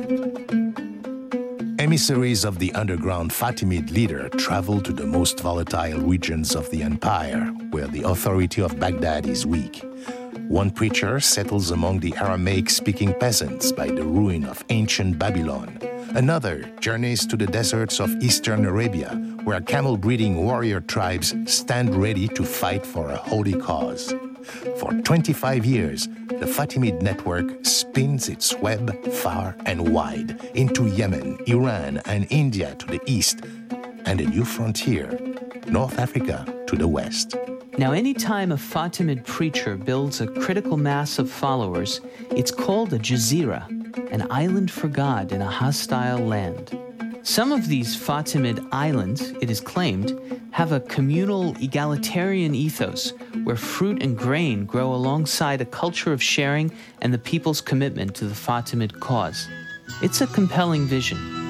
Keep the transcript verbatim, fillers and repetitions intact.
Emissaries of the underground Fatimid leader travel to the most volatile regions of the empire, where the authority of Baghdad is weak. One preacher settles among the Aramaic-speaking peasants by the ruin of ancient Babylon. Another journeys to the deserts of eastern Arabia, where camel-breeding warrior tribes stand ready to fight for a holy cause. For twenty-five years, the Fatimid network spins its web far and wide into Yemen, Iran, and India to the east, and a new frontier, North Africa to the west. Now, anytime a Fatimid preacher builds a critical mass of followers, it's called a Jazira, an island for God in a hostile land. Some of these Fatimid islands, it is claimed, have a communal, egalitarian ethos where fruit and grain grow alongside a culture of sharing and the people's commitment to the Fatimid cause. It's a compelling vision.